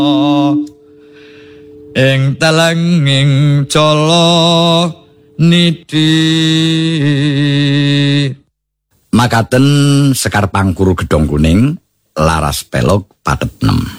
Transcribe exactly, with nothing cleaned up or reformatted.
ing telenging cala nidi. Makaten Sekar Pangkur Gedhong Kuning laras pelog pathet nem.